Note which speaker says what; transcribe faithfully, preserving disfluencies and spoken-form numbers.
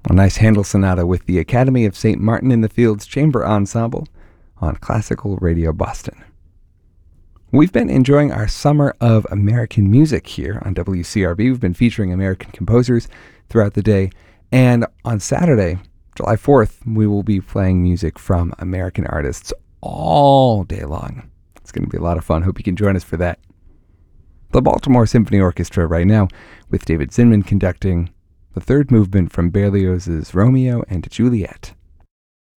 Speaker 1: A nice Handel sonata with the Academy of Saint Martin in the Fields Chamber Ensemble on Classical Radio Boston. We've been enjoying our summer of American music here on W C R B. We've been featuring American composers throughout the day. And on Saturday, July fourth, we will be playing music from American artists all day long. It's going to be a lot of fun. Hope you can join us for that. The Baltimore Symphony Orchestra right now, with David Zinman conducting the third movement from Berlioz's Romeo and Juliet.